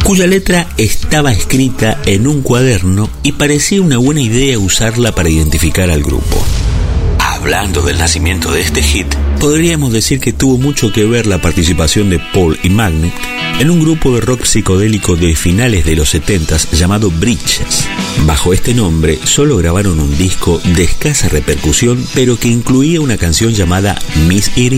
cuya letra estaba escrita en un cuaderno y parecía una buena idea usarla para identificar al grupo. Hablando del nacimiento de este hit, podríamos decir que tuvo mucho que ver la participación de Paul y Magnet en un grupo de rock psicodélico de finales de los 70s llamado Bridges. Bajo este nombre solo grabaron un disco de escasa repercusión, pero que incluía una canción llamada Miss It